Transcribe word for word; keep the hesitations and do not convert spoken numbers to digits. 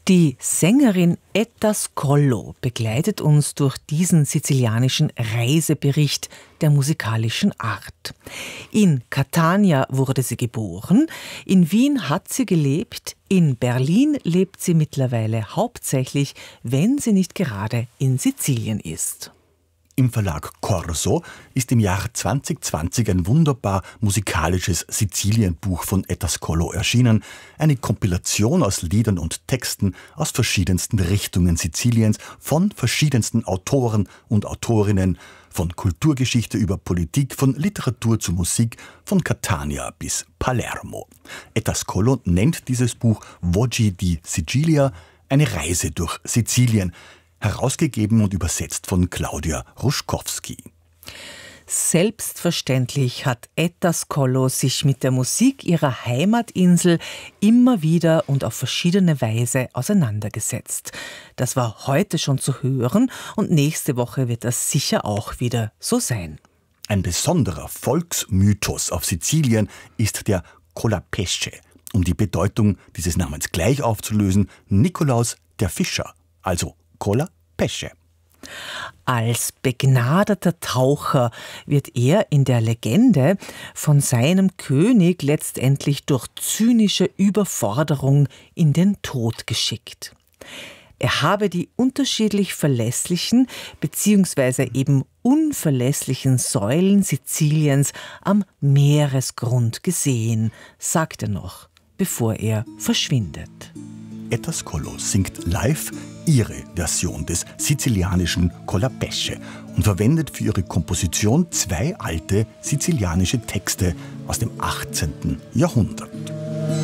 Die Sängerin Etta Scollo begleitet uns durch diesen sizilianischen Reisebericht der musikalischen Art. In Catania wurde sie geboren, in Wien hat sie gelebt, in Berlin lebt sie mittlerweile hauptsächlich, wenn sie nicht gerade in Sizilien ist. Im Verlag Corso ist im Jahr zwanzig zwanzig ein wunderbar musikalisches Sizilienbuch von Etta Scollo erschienen. Eine Kompilation aus Liedern und Texten aus verschiedensten Richtungen Siziliens, von verschiedensten Autoren und Autorinnen, von Kulturgeschichte über Politik, von Literatur zu Musik, von Catania bis Palermo. Etta Scollo nennt dieses Buch Voci di Sicilia, eine Reise durch Sizilien, herausgegeben und übersetzt von Claudia Ruschkowski. Selbstverständlich hat Etta Scollo sich mit der Musik ihrer Heimatinsel immer wieder und auf verschiedene Weise auseinandergesetzt. Das war heute schon zu hören und nächste Woche wird das sicher auch wieder so sein. Ein besonderer Volksmythos auf Sizilien ist der Colapesce. Um die Bedeutung dieses Namens gleich aufzulösen, Nikolaus der Fischer, also Colapesce. Als begnadeter Taucher wird er in der Legende von seinem König letztendlich durch zynische Überforderung in den Tod geschickt. Er habe die unterschiedlich verlässlichen bzw. eben unverlässlichen Säulen Siziliens am Meeresgrund gesehen, sagt er noch, bevor er verschwindet. Etta Scollo singt live ihre Version des sizilianischen Colapesce und verwendet für ihre Komposition zwei alte sizilianische Texte aus dem achtzehnten Jahrhundert.